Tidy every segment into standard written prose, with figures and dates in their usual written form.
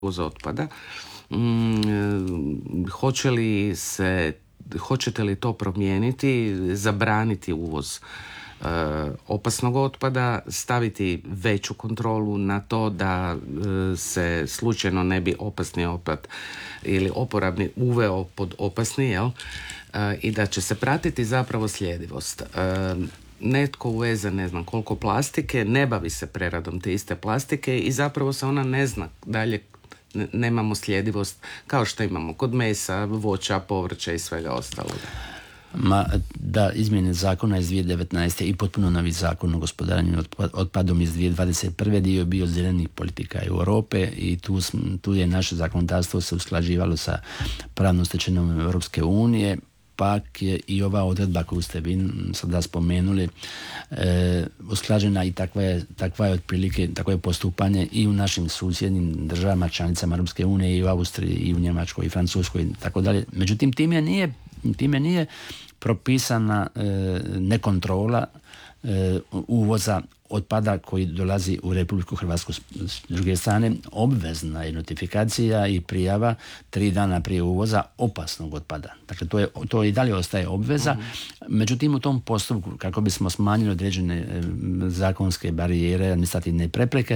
otpada. Hoćete li to promijeniti, zabraniti uvoz opasnog otpada, staviti veću kontrolu na to da se slučajno ne bi opasni otpad ili oporabni uveo pod opasni, jel? I da će se pratiti zapravo sljedivost. Netko uveze ne znam koliko plastike, ne bavi se preradom te iste plastike i zapravo se ona ne zna dalje, nemamo sljedivost kao što imamo kod mesa, voća, povrća i svega ostaloga. Da, izmjene zakona iz 2019. i potpuno novi zakon o gospodarenju otpadom iz 2021. dio je bio zelenih politika Europe i tu je naše zakonodavstvo se usklađivalo sa pravnom stečevinom Europske unije. Pak je i ova odredba koju ste vi sada spomenuli usklađena i takva je otprilike, takvo je postupanje i u našim susjednim državama, članicama Europske unije, i u Austriji, i u Njemačkoj, i Francuskoj i tako dalje. Međutim, time nije propisana nekontrola uvoza otpada koji dolazi u Republiku Hrvatsku. S druge strane, obvezna je notifikacija i prijava 3 dana prije uvoza opasnog otpada. Dakle, to i dalje ostaje obveza. Međutim, u tom postupku, kako bismo smanjili određene zakonske barijere, administrativne prepreke,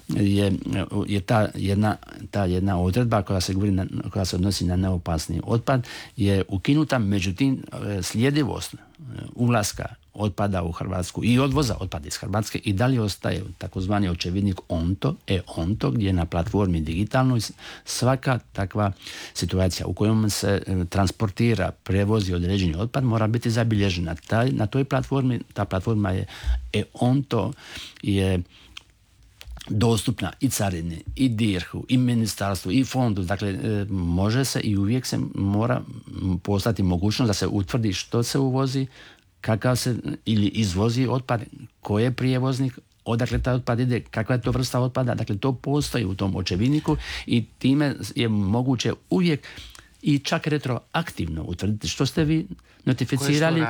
je ta jedna odredba koja se odnosi na neopasni otpad je ukinuta. Međutim, sljedivost ulaska otpada u Hrvatsku i odvoza otpada iz Hrvatske i dalje ostaje takozvani očevidnik ONTO, gdje je na platformi digitalnoj svaka takva situacija u kojom se transportira, prevozi određeni otpad mora biti zabilježena. Na toj platformi, ta platforma je ONTO je dostupna i carini, i DIRH-u, i ministarstvu, i fondu. Dakle, može se i uvijek se mora postati mogućnost da se utvrdi što se uvozi, kakav se ili izvozi otpad, ko je prijevoznik, odakle taj otpad ide, kakva je to vrsta otpada. Dakle, to postoji u tom očevidniku i time je moguće uvijek i čak retroaktivno utvrditi što ste vi notificirali,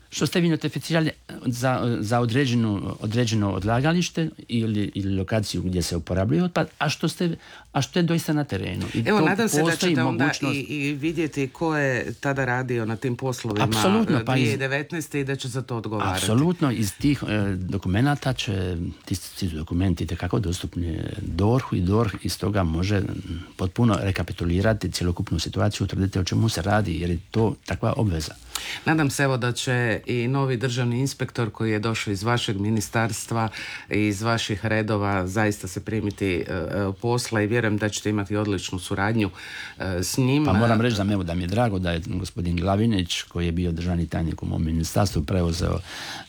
za određeno odlagalište ili lokaciju gdje se uporabljuje otpad, a što je doista na terenu. I evo, nadam se da ćete onda i vidjeti ko je tada radio na tim poslovima 2019. i da će za to odgovarati. Apsolutno, iz tih dokumenata će ti dokumenti itekako dostupni DORH-u i DORH iz toga može potpuno rekapitulirati cjelokupnu situaciju, utvrditi o čemu se radi, jer je to takva obveza. Nadam se evo da će i novi državni inspektor koji je došao iz vašeg ministarstva i iz vaših redova zaista se primiti posla i vjerujem da ćete imati odličnu suradnju s njim. Pa moram reći da mi je drago da je gospodin Glavinić, koji je bio državni tajnik u mom ministarstvu, preuzeo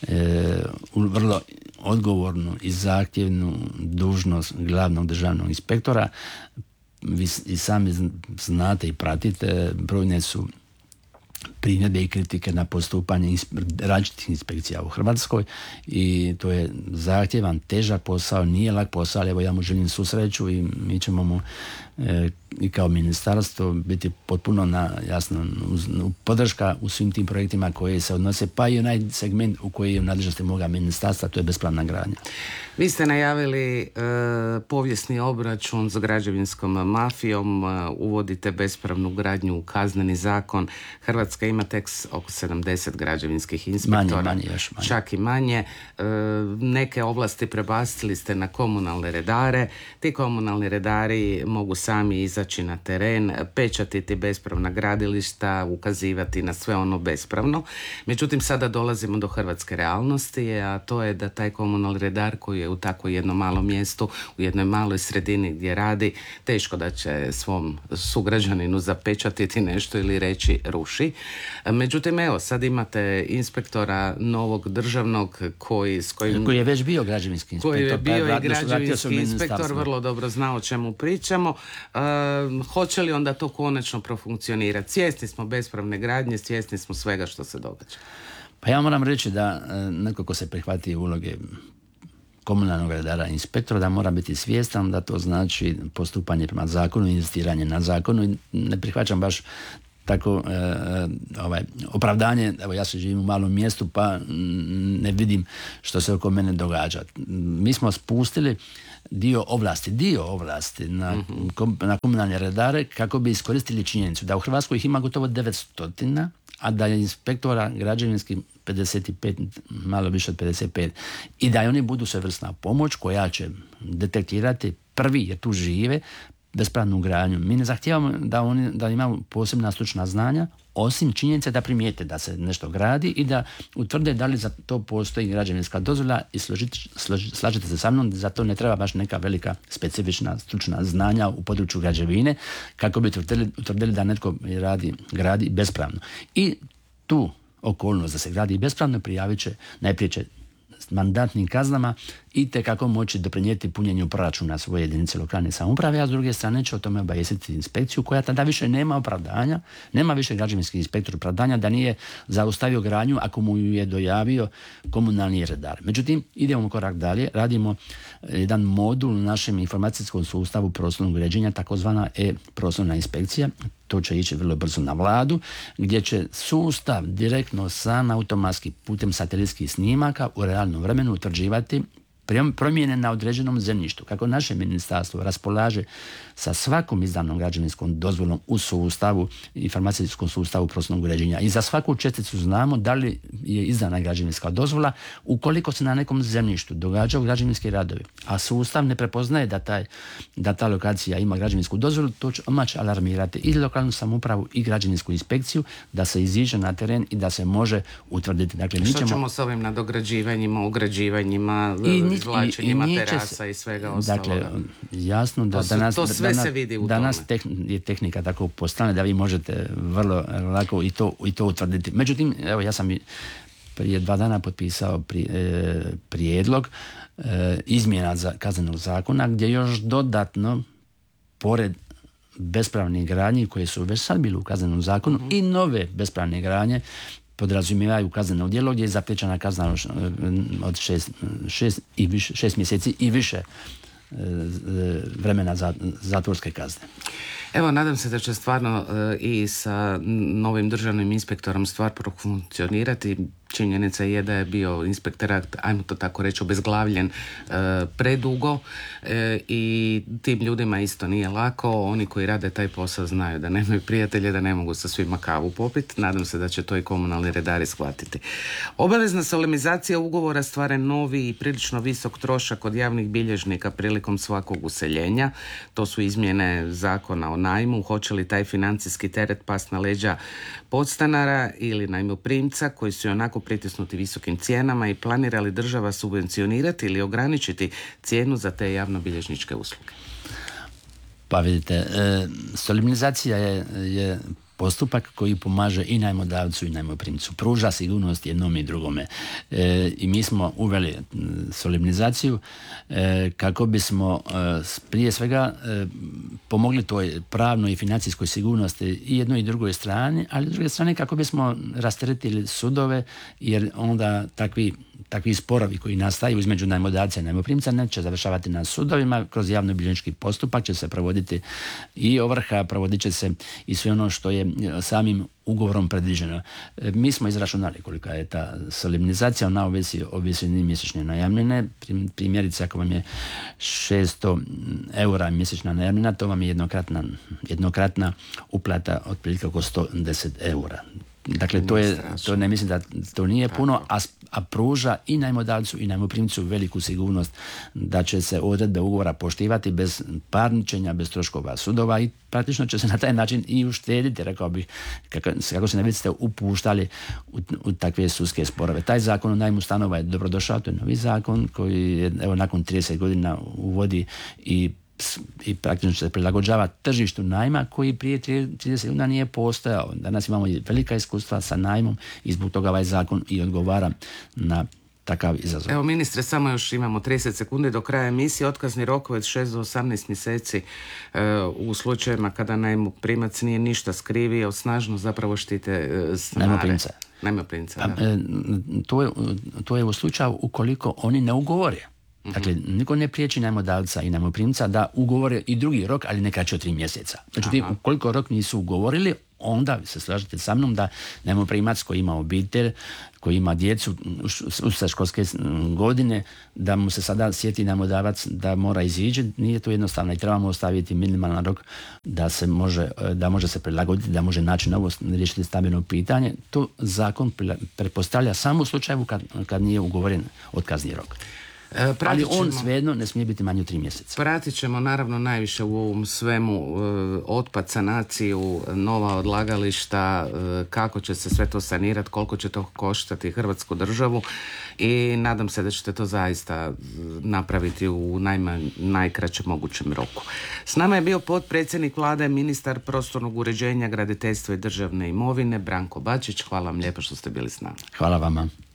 vrlo odgovornu i zahtjevnu dužnost glavnog državnog inspektora. Vi i sami znate i pratite, brojne su primjedbe i kritike na postupanje različitih inspekcija u Hrvatskoj i to je zahtjevan, težak posao, nije lak posao, ali evo ja mu želim svu sreću i mi ćemo mu i kao ministarstvo biti potpuno podrška u svim tim projektima koji se odnose, pa i onaj segment u koji je u nadležnosti moga ministarstva, to je bespravna gradnja. Vi ste najavili povijesni obračun s građevinskom mafijom, uvodite bespravnu gradnju u kazneni zakon. Hrvatska ima tek oko 70 građevinskih inspektora, još manje. Čak i manje. Neke ovlasti prebacili ste na komunalne redare. Ti komunalni redari mogu sami izaći na teren, pečatiti bespravna gradilišta, ukazivati na sve ono bespravno. Međutim, sada dolazimo do hrvatske realnosti, a to je da taj komunalni redar koji je u tako jednom malom mjestu, u jednoj maloj sredini gdje radi, teško da će svom sugrađaninu zapečatiti nešto ili reći ruši. Međutim, evo, sad imate inspektora novog državnog koji je već bio građevinski inspektor. Koji je bio i građevinski inspektor, vrlo dobro zna o čemu pričamo. Hoće li onda to konačno profunkcionirati? Svjesni smo bespravne gradnje, svjesni smo svega što se događa. Pa ja moram reći da netko ko se prihvati uloge komunalnog redara inspektora da mora biti svjestan da to znači postupanje prema zakonu, inzistiranje na zakonu i ne prihvaćam baš tako opravdanje, evo ja se živim u malom mjestu pa ne vidim što se oko mene događa. Mi smo spustili dio ovlasti na komunalne redare kako bi iskoristili činjenicu da u Hrvatskoj ih ima gotovo 900, a da je inspektora građevinskih 55, malo više od 55, i da oni budu svevrsna pomoć koja će detektirati prvi, jer tu žive, bespravnu gradnju. Mi ne zahtijevamo da imaju posebna stručna znanja, osim činjenice da primijete da se nešto gradi i da utvrde da li za to postoji građevinska dozvola, i slažete se sa mnom, za to ne treba baš neka velika specifična stručna znanja u području građevine kako bi utvrdili da netko gradi bespravno. I tu okolnost da se gradi bespravno prijavit će, najprije će mandatnim kaznama i tekako moći doprinijeti punjenju proračuna svoje jedinice lokalne samouprave, a s druge strane će o tome obavijestiti inspekciju koja tada više nema opravdanja, nema više građevinski inspektor opravdanja da nije zaustavio gradnju ako mu je dojavio komunalni redar. Međutim, idemo korak dalje, radimo jedan modul u našem informacijskom sustavu prostornog uređenja, takozvana e-prostorna inspekcija. To će ići vrlo brzo na Vladu, gdje će sustav direktno sam automatski putem satelitskih snimaka u realnom vremenu utvrđivati promjene na određenom zemljištu. Kako naše ministarstvo raspolaže sa svakom izdanom građevinskom dozvolom u sustavu, informacijskom sustavu prostornog uređenja. I za svaku česticu znamo da li je izdana građevinska dozvola ukoliko se na nekom zemljištu događaju građevinski radovi, a sustav ne prepoznaje da ta lokacija ima građevinsku dozvolu, to će odmah alarmirati i lokalnu samoupravu i građevinsku inspekciju da se iziđe na teren i da se može utvrditi. Dakle, što ćemo s ovim nadograđivanjima, ugrađivanjima, izvlačenjima terasa i svega ostalog? Dakle, jasno da danas je tehnika tako postavljena da vi možete vrlo lako i to utvrditi. Međutim, evo ja sam prije 2 dana potpisao prijedlog izmjena kaznenog zakona gdje još dodatno, pored bespravnih gradnji koje su već sad bile u kaznenom zakonu, i nove bespravne gradnje podrazumijevaju kazneno djelo gdje je zapriječena kazna od 6 mjeseci i više vremena zatvorske kazne. Evo, nadam se da će stvarno i sa novim državnim inspektorom stvar profunkcionirati. Činjenica je da je bio inspektorat, ajmo to tako reći, obezglavljen predugo i tim ljudima isto nije lako. Oni koji rade taj posao znaju da nemaju prijatelje, da ne mogu sa svima kavu popiti. Nadam se da će to i komunalni redari shvatiti. Obavezna solemnizacija ugovora stvara novi i prilično visok trošak od javnih bilježnika prilikom svakog useljenja. To su izmjene zakona o najmu. Hoće li taj financijski teret past na leđa podstanara ili najmoprimca koji su onako pritisnuti visokim cijenama, i planira li država subvencionirati ili ograničiti cijenu za te javnobilježničke usluge? Pa vidite, solemnizacija je postupak koji pomaže i najmodavcu i najmoprimcu. Pruža sigurnost jednom i drugome. I mi smo uveli solemnizaciju kako bismo prije svega pomogli toj pravnoj i financijskoj sigurnosti i jednoj i drugoj strani, ali s druge strane kako bismo rasteretili sudove, jer onda takvi sporovi koji nastaju između najmodavca i najmoprimca neće završavati na sudovima. Kroz javnobilježnički postupak će se provoditi i ovrha, provodit će se i sve ono što je samim ugovorom predviđeno. Mi smo izračunali kolika je ta solemnizacija, ona ovisi o visini mjesečne najamnine. Primjerice, ako vam je 600 eura mjesečna najamnina, to vam je jednokratna uplata otprilike oko 110 eura. Dakle, to ne mislim da to nije puno, a pruža i najmodavcu i najmoprimcu veliku sigurnost da će se odredbe ugovora poštivati bez parničenja, bez troškova sudova, i praktično će se na taj način i uštediti, rekao bih, kako se ne biste upuštali u takve sudske sporove. Taj zakon o najmu stanova je dobrodošao, to je novi zakon koji je, evo, nakon 30 godina uvodi i praktično se prilagođava tržištu najma koji prije 30 godina nije postojao. Danas imamo velika iskustva sa najmom i zbog toga ovaj zakon i odgovara na takav izazov. Evo, ministre, samo još imamo 30 sekundi do kraja emisije. Otkazni rokovi od 6 do 18 mjeseci u slučajevima kada najmoprimac nije ništa skrivio, snažno zapravo štite stanare. Najmoprimca, da. To je u slučaju ukoliko oni ne ugovore. Dakle, niko ne priječi najmodavca i najmoprimca da ugovore i drugi rok, ali ne kraće od 3 mjeseca. Međutim, ukoliko rok nisu ugovorili, onda se slažete sa mnom da najmoprimac koji ima obitelj, koji ima djecu u školske godine, da mu se sada sjeti najmodavac da mora izići, nije to jednostavno i trebamo ostaviti minimalan rok da može se prilagoditi, da može naći novo riješiti stambeno pitanje. To zakon pretpostavlja samo u slučaju kad nije ugovoren otkazni rok. Ali on svejedno ne smije biti manje od 3 mjeseca. Pratit ćemo naravno najviše u ovom svemu otpad, sanaciju, nova odlagališta, kako će se sve to sanirati, koliko će to koštati Hrvatsku državu i nadam se da ćete to zaista napraviti u najkraćem mogućem roku. S nama je bio potpredsjednik Vlade, ministar prostornog uređenja, graditeljstva i državne imovine Branko Bačić. Hvala vam lijepo što ste bili s nama. Hvala vama.